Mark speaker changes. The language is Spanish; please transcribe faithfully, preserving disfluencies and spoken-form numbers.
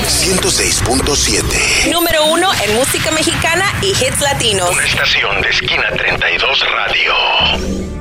Speaker 1: ciento seis punto siete.
Speaker 2: Número uno en música mexicana y hits latinos.
Speaker 1: Una estación de Esquina treinta y dos Radio.